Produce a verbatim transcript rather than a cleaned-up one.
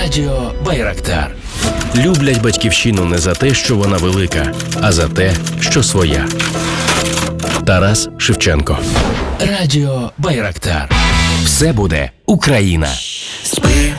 Радіо Байрактар. Люблять батьківщину не за те, що вона велика, а за те, що своя. Тарас Шевченко. Радіо Байрактар. Все буде Україна. Спи,